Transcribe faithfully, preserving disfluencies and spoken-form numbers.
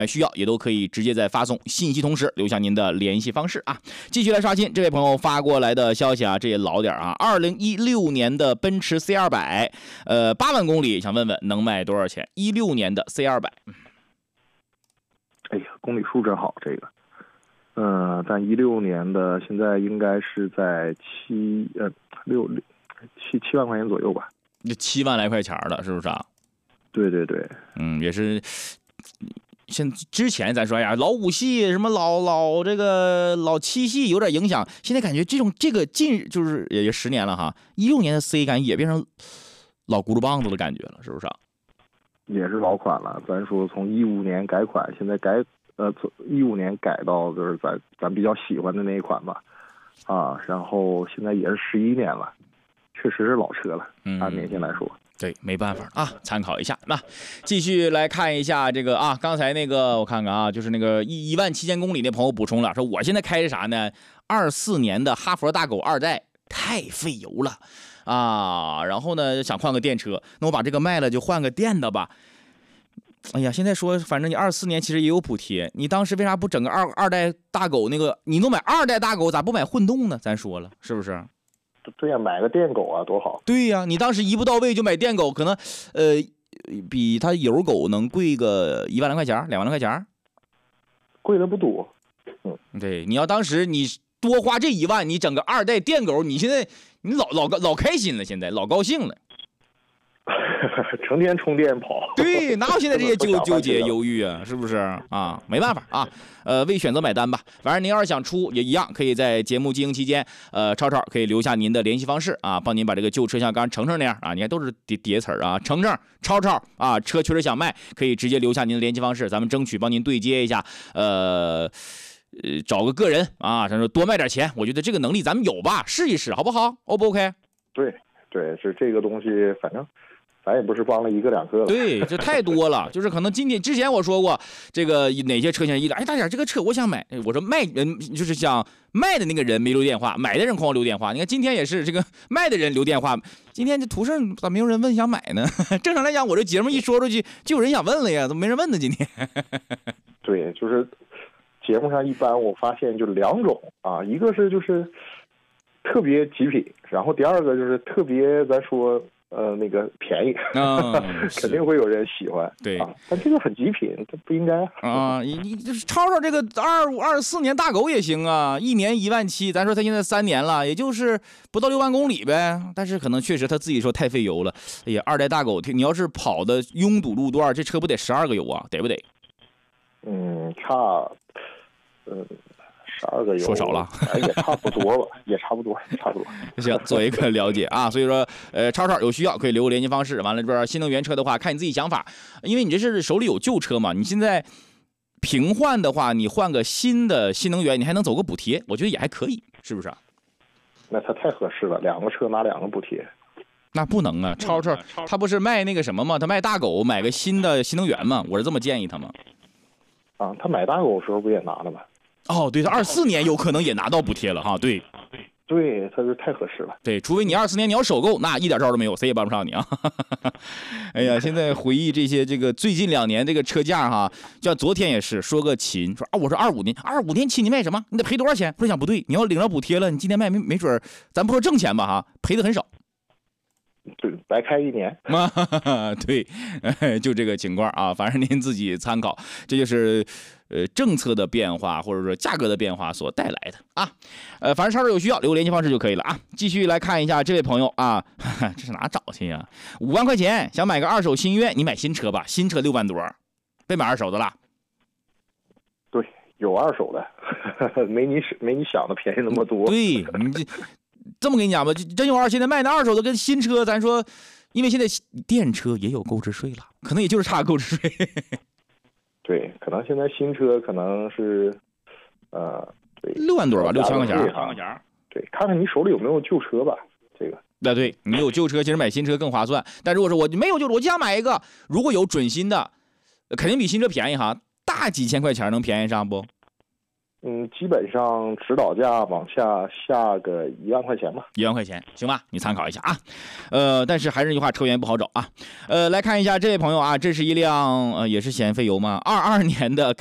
需要也都可以直接在发送信息同时留下您的联系方式啊。继续来刷新这位朋友发过来的消息啊，这也老点啊，二零一六年的奔驰 C 二百，呃，八万公里，想问问能卖多少钱？一六年的 C 二百， 哎呀，公里数真好，这个，嗯、呃，但一六年的现在应该是在七呃六六七七万块钱左右吧， 就七万来块钱了，是不是啊？ 对对对， 嗯，也是。现之前咱说哎呀，老五系什么老老这个老七系有点影响，现在感觉这种这个近就是也也十年了哈，一六年的 C 感也变成老轱辘棒子的感觉了，是不是啊？ 也是老款了。咱说从一五年改款，现在改呃从一五年改到就是咱咱比较喜欢的那一款吧，啊，然后现在也是十一年了，确实是老车了，按年限来说。 对，没办法啊，参考一下。那继续来看一下这个啊，刚才那个我看看啊，就是那个一一万七千公里那朋友补充了，说我现在开的啥呢？二四年的哈佛大狗二代，太费油了啊。然后呢，想换个电车，那我把这个卖了，就换个电的吧。哎呀，现在说反正你二四年其实也有补贴，你当时为啥不整个二二代大狗那个？你都买二代大狗，咋不买混动呢？咱说了，是不是？ 对呀、啊，买个电狗啊，多好！ 对呀、啊，你当时一步到位就买电狗，可能，呃，比它油狗能贵个一万来块钱，两万来块钱， 贵的不多。嗯， 对，你要当时你多花这一万，你整个二代电狗，你现在你老老老开心了，现在老高兴了。 成天充电跑， 对，哪有现在这些纠纠结犹豫啊？是不是啊？没办法啊，呃，为选择买单吧。反正您要是想出也一样，可以在节目进行期间，呃，超超可以留下您的联系方式啊，帮您把这个旧车像刚刚程程那样啊，你看都是叠叠词儿啊，程程、超超啊，车确实想卖，可以直接留下您的联系方式，咱们争取帮您对接一下，呃。呃，找个个人啊，咱说多卖点钱，我觉得这个能力咱们有吧，试一试好不好 ？O 不 OK？ 对对，是这个东西，反正咱也不是帮了一个两个了。 对，这太多了，就是可能今天之前我说过，这个哪些车型一来，哎，大姐这个车我想买，我说卖人就是想卖的那个人没留电话，买的人狂留电话。你看今天也是这个卖的人留电话，今天这途胜咋没有人问想买呢？正常来讲，我这节目一说出去，就有人想问了呀，怎么没人问呢？今天？ 对，就是。节目上一般我发现就两种啊，一个是就是特别极品，然后第二个就是特别咱说呃那个便宜，啊、肯定会有人喜欢。 对、 啊，但这个很极品，这不应该啊。你你就是超超这个二五二四年大狗也行啊，一年一万七，咱说他现在三年了，也就是不到六万公里呗。但是可能确实他自己说太费油了。哎呀，二代大狗，你要是跑的拥堵路段，这车不得十二个油啊？得不得？ 嗯，差。嗯，十二个油说少了， 也差不多吧，也差不多，差不多。 行，做一个了解啊。所以说，呃，超超有需要可以留个联系方式。完了这边新能源车的话，看你自己想法，因为你这是手里有旧车嘛，你现在平换的话，你换个新的新能源，你还能走个补贴，我觉得也还可以，是不是啊？ 那它太合适了，两个车拿两个补贴。 那不能啊，超超他不是卖那个什么吗？他卖大狗，买个新的新能源嘛，我是这么建议他吗？ 啊，他买大狗的时候不也拿了吗？ 哦，对，他二四年有可能也拿到补贴了哈，对， 对，他是太合适了。 对，除非你二四年你要首购，那一点招都没有，谁也帮不上你啊。哎呀，现在回忆这些这个最近两年这个车价哈，像昨天也是说个秦，说啊，我说二五年二五年秦你卖什么？你得赔多少钱？我想不对，你要领着补贴了，你今天卖没没准，咱不说挣钱吧哈，赔的很少。 对，白开一年。 对，就这个情况啊，反正您自己参考，这就是呃政策的变化或者说价格的变化所带来的啊。呃，反正超市有需要留联系方式就可以了啊。继续来看一下这位朋友啊，这是哪找去呀？五万块钱想买个二手新悦，你买新车吧，新车六万多，别买二手的啦。 对，有二手的，没你没你想的便宜那么多。 对，你这。这么跟你讲吧，真有二现在卖的二手的跟新车，咱说，因为现在电车也有购置税了，可能也就是差购置税。 对，可能现在新车可能是，呃，对， 六万多吧，六千块钱，六千块钱。对，看看你手里有没有旧车吧，这个。 那对你有旧车，其实买新车更划算。但如果说我没有旧车，我就想买一个，如果有准新的，肯定比新车便宜哈，大几千块钱能便宜上不？ 嗯，基本上指导价往下下个一万块钱吧， 一万块钱，行吧？你参考一下啊。呃，但是还是那句话，车源不好找啊。呃，来看一下这位朋友啊，这是一辆呃也是显费油吗？二二年的。